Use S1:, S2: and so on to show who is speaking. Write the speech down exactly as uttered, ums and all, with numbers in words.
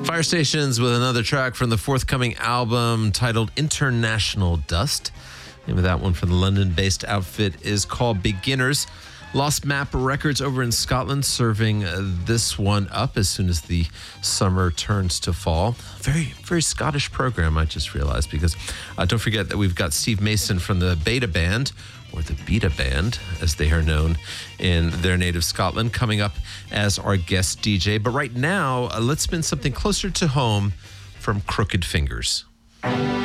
S1: Fire Stations with another track from the forthcoming album titled International Dust. The name of that one from the London-based outfit is called Beginners. Lost Map Records over in Scotland serving uh, this one up as soon as the summer turns to fall. Very, very Scottish program, I just realized, because uh, don't forget that we've got Steve Mason from the Beta Band, or the Beta Band, as they are known in their native Scotland, coming up as our guest D J. But right now, uh, let's spin something closer to home from Crooked Fingers.